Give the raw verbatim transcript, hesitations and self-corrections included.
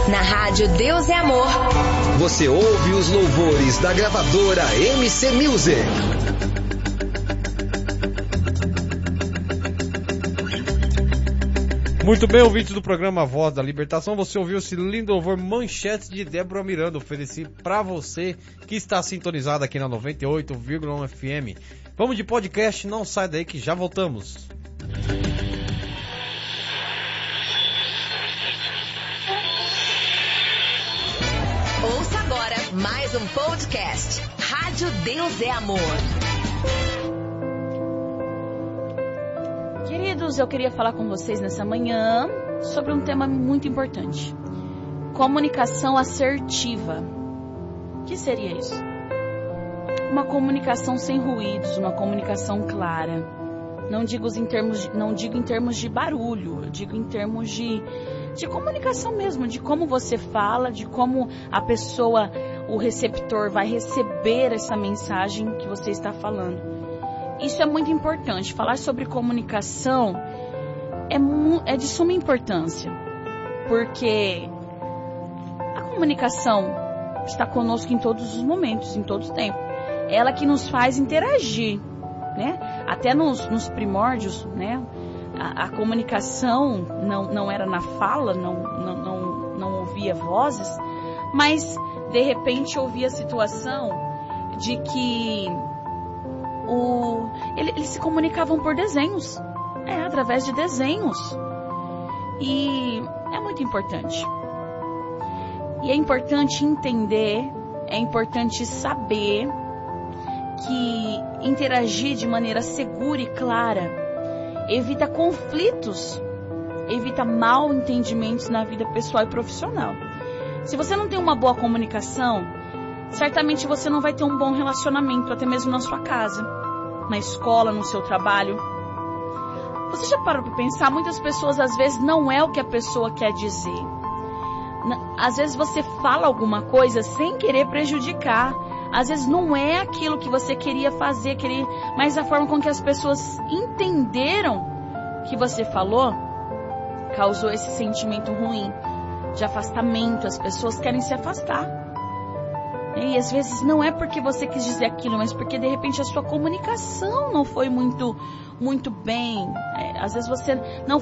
Na rádio Deus é Amor. Você ouve os louvores da gravadora M C Music. Muito bem, ouvintes do programa Voz da Libertação, você ouviu esse lindo louvor Manchetes de Débora Miranda, ofereci pra você que está sintonizado aqui na noventa e oito vírgula um F M. Vamos de podcast, não sai daí que já voltamos. Ouça agora mais um podcast. Rádio Deus é Amor. Queridos, eu queria falar com vocês nessa manhã sobre um tema muito importante. Comunicação assertiva. O que seria isso? Uma comunicação sem ruídos, uma comunicação clara. Não digo em termos de, não digo em termos de barulho, eu digo em termos de, de comunicação mesmo, de como você fala, de como a pessoa, o receptor vai receber essa mensagem que você está falando. Isso é muito importante. Falar sobre comunicação é, mu- é de suma importância, porque a comunicação está conosco em todos os momentos, em todo o tempo. É ela que nos faz interagir, né? Até nos, nos primórdios, né? A, a comunicação não, não era na fala, não, não, não, não ouvia vozes, mas de repente ouvia a situação de que O, ele, eles se comunicavam por desenhos, é, através de desenhos, e é muito importante, e é importante entender, é importante saber que interagir de maneira segura e clara evita conflitos, evita mal entendimentos na vida pessoal e profissional. Se você não tem uma boa comunicação, certamente você não vai ter um bom relacionamento, até mesmo na sua casa, na escola, no seu trabalho. Você já parou para pensar? Muitas pessoas, às vezes, não é o que a pessoa quer dizer. Às vezes você fala alguma coisa sem querer prejudicar. Às vezes não é aquilo que você queria fazer, queria, mas a forma com que as pessoas entenderam que você falou causou esse sentimento ruim de afastamento. As pessoas querem se afastar. E às vezes não é porque você quis dizer aquilo, mas porque de repente a sua comunicação não foi muito, muito bem. É, às vezes você não